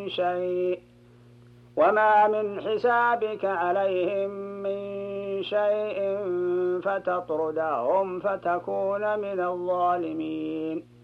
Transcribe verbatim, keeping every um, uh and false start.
شيء وما من حسابك عليهم من شيء فتطردهم فتكون من الظالمين